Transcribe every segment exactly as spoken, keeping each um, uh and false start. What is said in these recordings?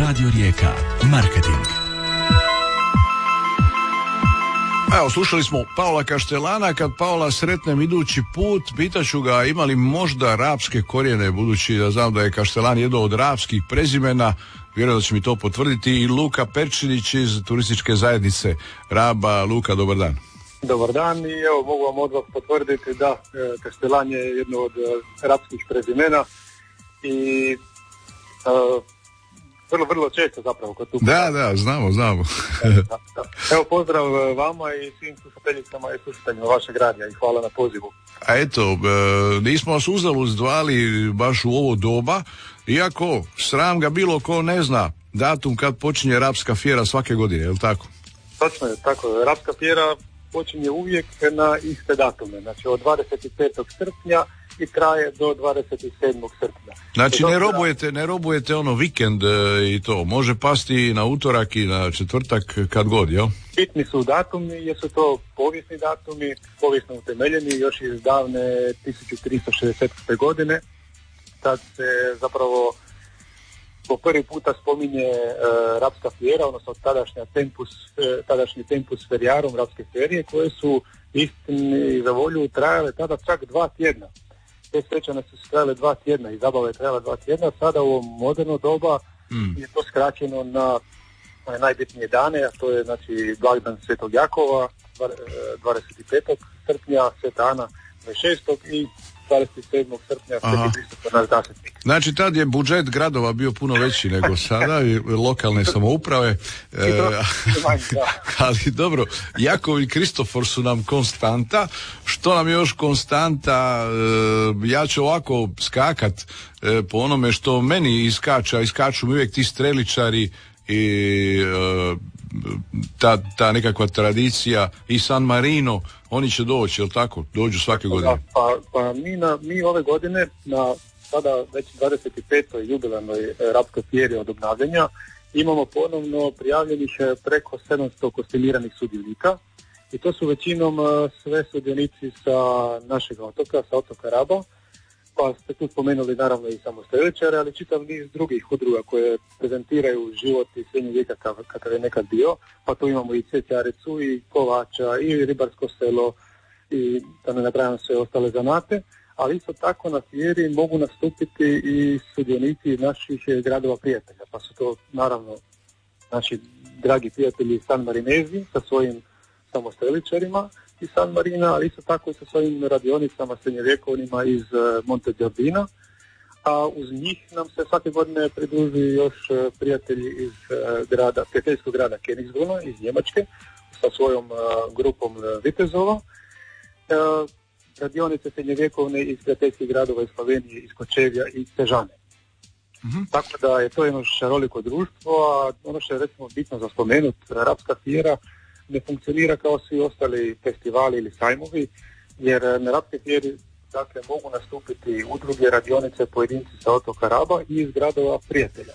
Radio Rijeka. Marketing. Evo, slušali smo Paola Kaštelana. Kad Paola sretnem idući put, pitaću ga ima li možda rapske korijene, budući da znam da je Kaštelan jedno od rapskih prezimena. Vjerujem da će mi to potvrditi i Luka Perčinić iz turističke zajednice Raba. Luka, dobar dan. Dobar dan i evo mogu vam odmah potvrditi da Kaštelan je jedno od rapskih prezimena i uh, vrlo, vrlo često zapravo kod tu. Da, da, znamo, znamo. da, da. Evo pozdrav vama i svim slušateljicama i slušateljima vašeg radija i hvala na pozivu. A eto, nismo vas uzalud zvali baš u ovo doba, iako sram ga bilo ko ne zna datum kad počinje rapska fjera svake godine, je li tako? Točno je, tako je. Rapska fjera počinje uvijek na iste datume, znači od dvadeset petog srpnja i traje do dvadeset sedmog srpnja. Znači ne robujete, ne robujete ono vikend e, i to, može pasti na utorak i na četvrtak kad god, jel? Bitni su datumi jer su to povijesni datumi, povijesno utemeljeni još iz davne tisuću tristo šezdeset godine, kad se zapravo po prvi puta spominje e, rapska fjera, odnosno tadašnja tempus, e, tadašnji tempus feriarum rapske ferije, koje su istini za volju trajale tada čak dva tjedna. Te svečane su trajale dva tjedna i zabava je trajala dva tjedna. Sada u ovom moderno doba mm. je to skraćeno na, na najbitnije dane, a to je znači blagdan Svetog Jakova dvadeset petog srpnja, Sveta Ana dvadeset šestog i dvadeset sedmog srpnja Sveti Kristofor naš zaštitnik. Znači tad je budžet gradova bio puno veći nego sada i lokalne samouprave. E, ali dobro, Jakov i Kristofor su nam konstanta. Što nam je još konstanta? E, ja ću ovako skakat e, po onome što meni iskača, iskaču mi uvijek ti streličari i e, ta, ta nekakva tradicija i San Marino, oni će doći, jel tako? Dođu svake godine. Pa, pa mi, na, mi ove godine na sada već dvadeset petoj jubilarnoj rapskoj fjeri od obnavljanja imamo ponovno prijavljenih preko sedamsto kostimiranih sudionika i to su većinom sve sudionici sa našeg otoka, sa otoka Raba. Pa ste tu spomenuli naravno i samo streličare, ali čitav niz drugih udruga koje prezentiraju život i srednji vijek kakav je nekad bio, pa tu imamo i cvjećaricu i kovača i ribarsko selo i da ne nabrajam sve ostale zanate, ali isto tako na fjeri mogu nastupiti i sudionici naših gradova prijatelja, pa su to naravno naši dragi prijatelji San Marinezi sa svojim samostreličarima i San Marina, ali isto tako i sa svojim radionicama srednjovjekovnima iz Monte Giardina, a uz njih nam se svake godine pridružuju još prijatelji iz grada, prijateljskog grada Königsbrunna iz Njemačke sa svojom grupom vitezova, radionice srednjovjekovne iz prijateljskih gradova iz Slovenije, iz Kočevja i Sežane. Mm-hmm. Tako da je to jedno šaroliko društvo, a ono što je recimo bitno za spomenut, rapska fjera ne funkcionira kao svi ostali festivali ili sajmovi, jer na rapske fjeri dakle, mogu nastupiti udruge, radionice, pojedinci sa otoka Raba i iz gradova prijatelja.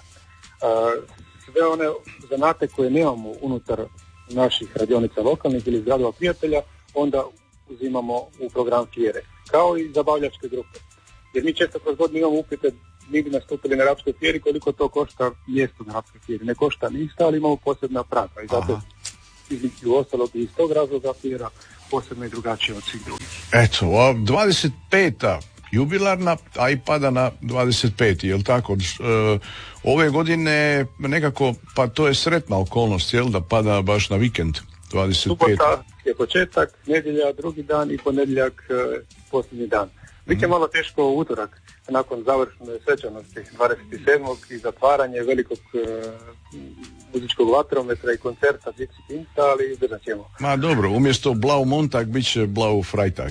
Sve one zanate koje nemamo unutar naših radionica lokalnih ili iz gradova prijatelja, onda uzimamo u program fjere, kao i zabavljačke grupe. Jer mi često kroz godinu imamo upite, mi bi nastupili na rapskoj fjeri, koliko to košta mjesto na rapskoj fjeri. Ne košta ništa, ali imamo posebna prava i zato između ostalog i iz tog razloga fjera posebno i drugačije od svih drugih. Eto, a dvadeset peta jubilarna, a i pada na dvadeset peti, jel tako? E, ove godine nekako, pa to je sretna okolnost, jel, da pada baš na vikend, dvadeset peti. Subota je početak, nedjelja drugi dan i ponedjeljak e, posljednji dan. Bit će mm. malo teško u utorak, nakon završne svečanosti dvadeset sedmog i zatvaranje velikog e, muzičkog vatrometra i koncerta Gypsy Kingsa, ali izdržat ćemo. Ma dobro, umjesto Blau Montag bit će Blau Freitag.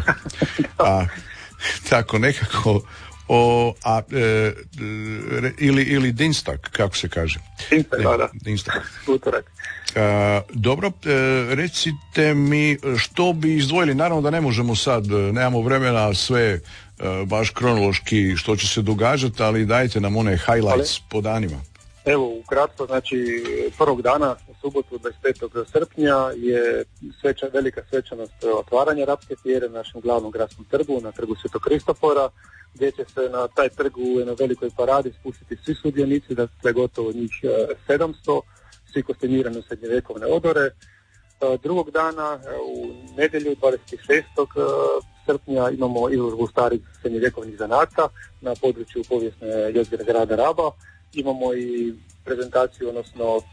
a, tako nekako o, a, e, re, ili, ili Dienstag, kako se kaže? Dienstag, da, da. Dienstag. Utorak. A, dobro, e, recite mi što bi izdvojili, naravno da ne možemo sad, nemamo vremena sve e, baš kronološki što će se događati, ali dajte nam one highlights ali, po danima. Evo, ukratko, znači prvog dana, u subotu dvadeset petog srpnja je sveča, velika svečanost otvaranja rapske fjere na našem glavnom gradskom trgu, na trgu Svetog Kristofora, gdje će se na taj trg u jednoj velikoj paradi spustiti svi sudionici, dakle gotovo njih sedamsto, svi kostimirani u srednjevjekovne odore. Drugog dana, u nedjelju dvadeset šestog srpnja, imamo izložbu starih srednjevjekovnih zanata na području povijesne jezgre grada Raba. Imamo i prezentaciju, odnosno uh,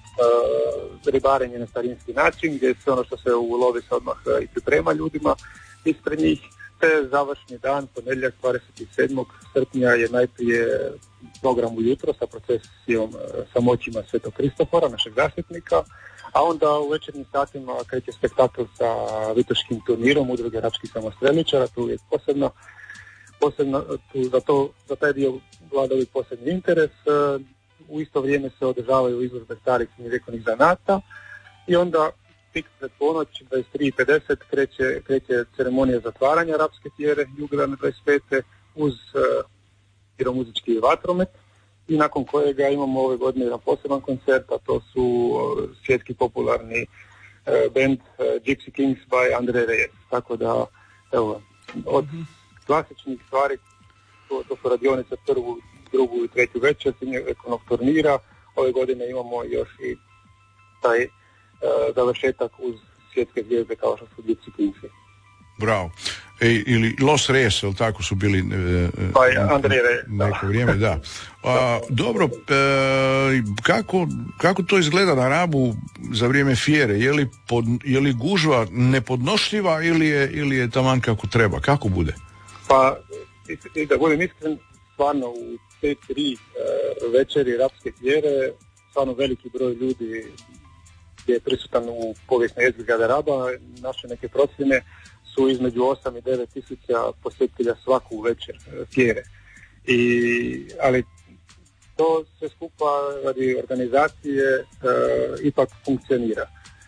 ribarenje na starinski način, gdje sve ono što se ulovi se odmah i priprema ljudima ispred njih. Te završni dan, ponedjeljak dvadeset sedmog srpnja, je najprije program ujutro sa procesijom sa moćima Svetog Kristofora, našeg zaštitnika, a onda u večernjim satima kreće spektakl sa vitoškim turnirom Udruge rapskih samostreličara. Tu je posebno, posebno tu za, to, za taj dio vlada posebni interes. U isto vrijeme se održavaju izložbe starih srednjevjekovnih zanata i onda tik pred ponoć, dvadeset tri i pedeset, kreće, kreće ceremonija zatvaranja rapske tjere jubilarne dvadeset pete uz uh, piromuzički vatromet, i nakon kojega imamo ove godine jedan poseban koncert, a to su uh, svjetski popularni uh, band uh, Gypsy Kings by Andre Reyes. Tako da, evo, od klasičnih stvari, to, to su radionice prvu, drugu i treću večer, srednjevjekovnog turnira. Ove godine imamo još i taj uh, završetak uz svjetske zvijezde kao što su Gypsy Kingsi. Bravo. E, ili Los Reyes, ili tako su bili e, pa je Andrej Reyes, neko vrijeme, da. A, dobro, e, kako, kako to izgleda na Rabu za vrijeme fjere? Je li, pod, je li gužva nepodnošljiva ili je, ili je taman kako treba? Kako bude? Pa, da budem iskren, stvarno u te tri e, večeri rapske fjere stvarno veliki broj ljudi je prisutan u povijesnoj jezgri grada Raba. Naše neke procjene su između osam i devet tisuća posjetitelja svaku večer fjere. I, ali to sve skupa radi organizacije e, ipak funkcionira.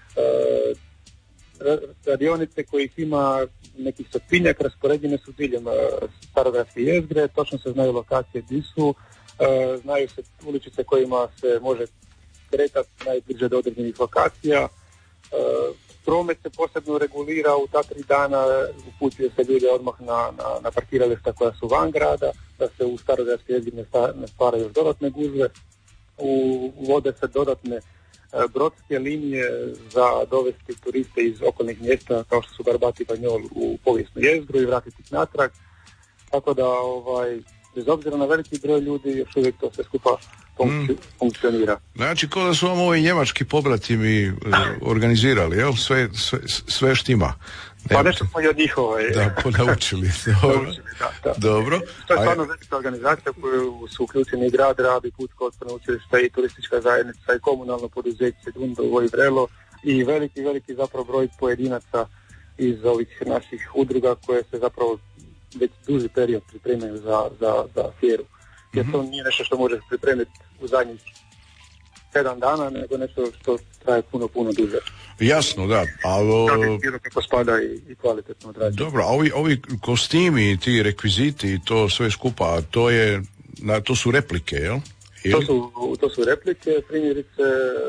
E, radionice kojih ima nekih stotinjak raspoređene su diljem e, starogradske jezgre, točno se znaju lokacije gdje su, e, znaju se uličice kojima se može kretati najbliže do određenih lokacija. E, promet se posebno regulira u ta tri dana, uputuje se ljude odmah na, na, na parkirališta koja su van grada, da se u starogradske jezgri ne, sta, ne stvaraju još dodatne gužve. U, uvode se dodatne e, brodske linije za dovesti turiste iz okolnih mjesta kao što su Barbati i Banjol u povijesnu jezgru i vratiti ih natrag. Tako da, ovaj, bez obzira na veliki broj ljudi, još uvijek to sve skupa funkci- mm. funkcionira. Znači, kao da su vam ovi njemački pobratimi uh, organizirali, jel? Sve, sve, sve štima. Pa nešto smo i od njih ovaj... Da, ponaučili. Dobro. da, da. Dobro. To je stvarno velika organizacija koju su uključeni i grad Rab, i Putsko otvoreno učilište, i turistička zajednica, i komunalno poduzeće Dundovo i Vrelo, i veliki, veliki zapravo broj pojedinaca iz ovih naših udruga koje se zapravo već duži period pripremaju za, za, za fjeru. Jer to nije nešto što možeš pripremiti u zadnjih sedam dana, nego nešto što traje puno, puno duže. Jasno, da. Ali kako spada i, i kvalitetno odrađeno. Dobro, a ovi, ovi kostimi, ti rekviziti, to sve skupa, to je, na, to su replike, jel? To su, to su replike, primjerice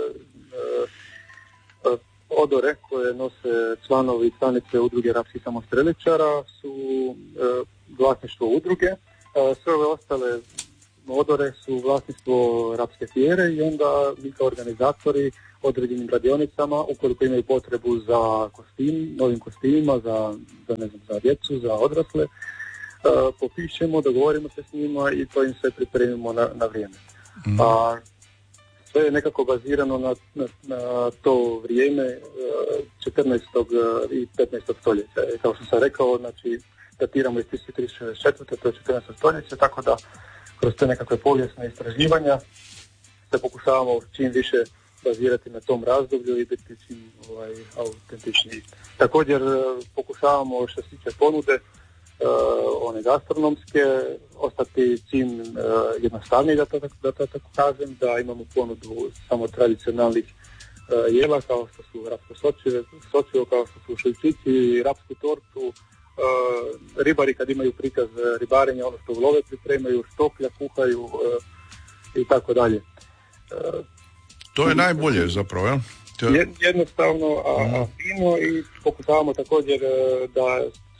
uh, odore koje nose članovi i članice udruge rapskih samostreličara su uh, vlasništvo udruge. Uh, sve ove ostale odore su vlasništvo rapske fjere i onda mi kao organizatori određenim radionicama, ukoliko imaju potrebu za kostim, novim kostimima, za, za, ne znam, za djecu, za odrasle, uh, popišemo, dogovorimo se s njima i to im sve pripremimo na, na vrijeme. Mm. A, sve je nekako bazirano na, na, na to vrijeme uh, četrnaestog i petnaestog stoljeća. I kao što sam rekao, znači, datiramo iz tisuću tristo šezdeset četvrte. to je četrnaesto stoljeće, tako da kroz te nekakve povijesne istraživanja se pokušavamo čim više bazirati na tom razdoblju i biti čim ovaj, autentičniji. Također pokušavamo što se tiče ponude, uh, one gastronomske, ostati čim uh, jednostavniji, da to, da to tako kažem, da imamo ponudu samo tradicionalnih uh, jela kao što su rapsko sočivo, kao što su šeljčići, rapsku tortu, Uh, ribari kad imaju prikaz ribarenja, ono što ulove pripremaju, štoklja kuhaju uh, i tako dalje. Uh, to je najbolje zapravo, ja? Je, jednostavno, a, a fino, i pokušavamo također uh, da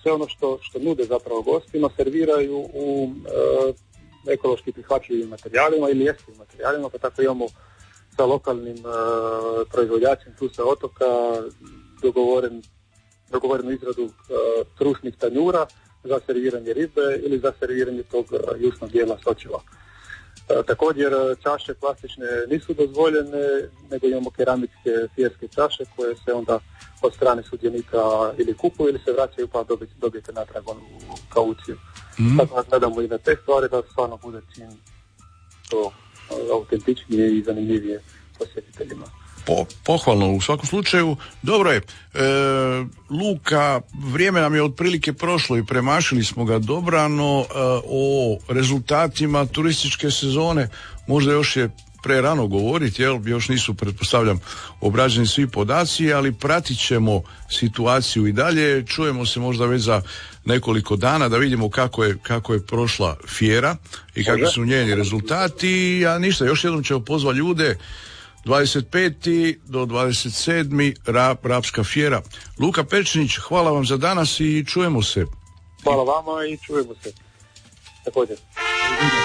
sve ono što, što nude zapravo gostima serviraju u e, ekološki prihvatljivim materijalima ili jeskim materijalima, pa tako imamo sa lokalnim e, proizvođačem tu sa otoka dogovoren, dogovorenu izradu e, trusnih tanjura za serviranje ribe ili za serviranje tog e, jusnog dijela sočiva. E, također čaše plastične nisu dozvoljene, nego imamo keramijske fierske čaše koje se onda od strane sudionika ili kupuju ili se vraćaju pa dobijete, dobijete natrag onu kauciju. Mm. Tako da gledamo i na te stvari da stvarno bude čim to autentičnije i zanimljivije posjetiteljima. Po, pohvalno u svakom slučaju. Dobro je, e, Luka, vrijeme nam je otprilike prošlo i premašili smo ga dobrano. E, o rezultatima turističke sezone možda još je prerano govoriti, jel, još nisu, pretpostavljam, obrađeni svi podaci, ali pratit ćemo situaciju i dalje. Čujemo se možda već za nekoliko dana da vidimo kako je, kako je prošla Fijera i kakvi su njeni rezultati. A ništa, još jednom ćemo pozvati ljude dvadeset peti do dvadeset sedmi Rab, Rapska Fijera. Luka Pečnić, hvala vam za danas i čujemo se. Hvala vama i čujemo se. Također.